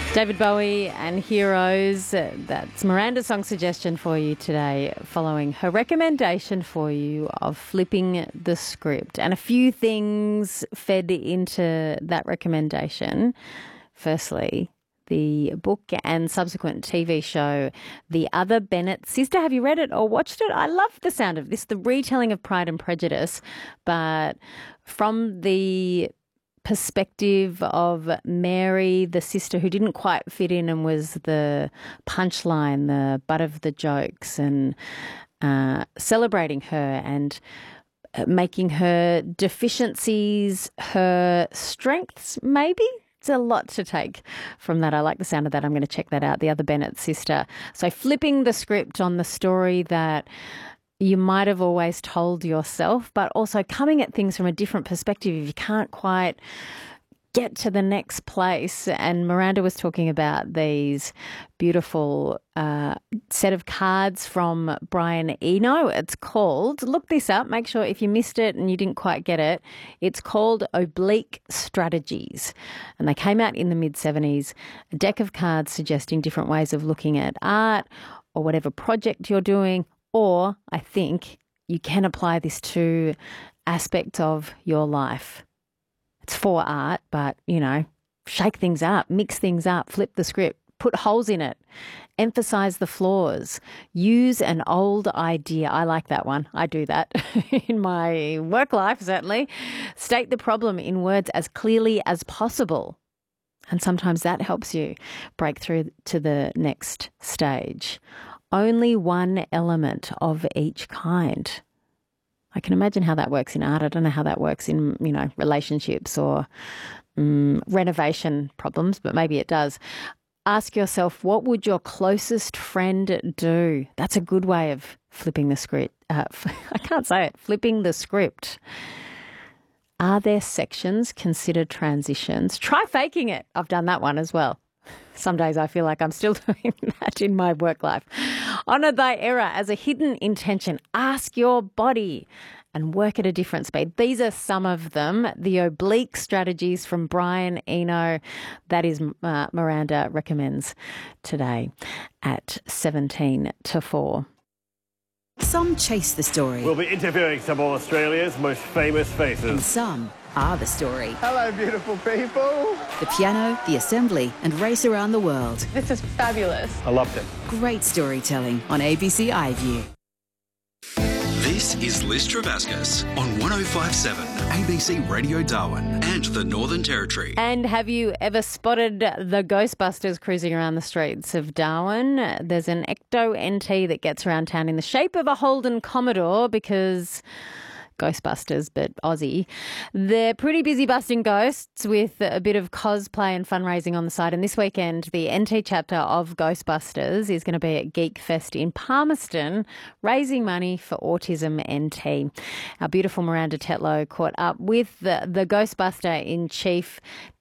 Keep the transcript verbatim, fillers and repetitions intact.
David Bowie and Heroes. That's Miranda's song suggestion for you today, following her recommendation for you of flipping the script. And a few things fed into that recommendation. Firstly, the book and subsequent T V show, The Other Bennett Sister. Have you read it or watched it? I love the sound of this, the retelling of Pride and Prejudice, but from the perspective of Mary, the sister who didn't quite fit in and was the punchline, the butt of the jokes, and uh, celebrating her and making her deficiencies her strengths, maybe? It's a lot to take from that. I like the sound of that. I'm going to check that out, The Other Bennett Sister. So flipping the script on the story that you might have always told yourself, but also coming at things from a different perspective if you can't quite get to the next place. And Miranda was talking about these beautiful uh, set of cards from Brian Eno. It's called, look this up, make sure if you missed it and you didn't quite get it, it's called Oblique Strategies. And they came out in the mid seventies, a deck of cards suggesting different ways of looking at art or whatever project you're doing. Or I think you can apply this to aspects of your life. It's for art, but, you know, shake things up, mix things up, flip the script, put holes in it, emphasize the flaws, use an old idea. I like that one. I do that in my work life, certainly. State the problem in words as clearly as possible. And sometimes that helps you break through to the next stage. Only one element of each kind. I can imagine how that works in art. I don't know how that works in, you know, relationships or um, renovation problems, but maybe it does. Ask yourself, what would your closest friend do? That's a good way of flipping the script. Uh, I can't say it. Flipping the script. Are there sections considered transitions? Try faking it. I've done that one as well. Some days I feel like I'm still doing that in my work life. Honour thy error as a hidden intention. Ask your body and work at a different speed. These are some of them. The oblique strategies from Brian Eno. That is uh, Miranda recommends today at seventeen to four. Some chase the story. We'll be interviewing some of Australia's most famous faces. And some are the story. Hello, beautiful people. The piano, the assembly, and race around the world. This is fabulous. I loved it. Great storytelling on A B C iView. This is Liz Travascus on one oh five point seven A B C Radio Darwin and the Northern Territory. And have you ever spotted the Ghostbusters cruising around the streets of Darwin? There's an Ecto N T that gets around town in the shape of a Holden Commodore because Ghostbusters, but Aussie. They're pretty busy busting ghosts with a bit of cosplay and fundraising on the side. And this weekend, the N T chapter of Ghostbusters is going to be at Geek Fest in Palmerston, raising money for Autism N T. Our beautiful Miranda Tetlow caught up with the, the Ghostbuster in chief,